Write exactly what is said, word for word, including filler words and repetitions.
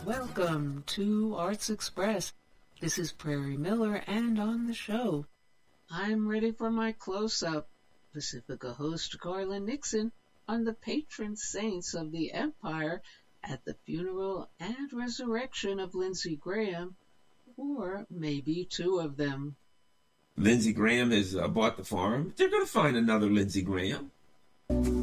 Welcome to Arts Express. This is Prairie Miller, and on the show, I'm ready for my close-up. Pacifica host Garland Nixon on the patron saints of the Empire at the funeral and resurrection of Lindsey Graham, or maybe two of them. Lindsey Graham has uh, bought the farm. They're going to find another Lindsey Graham.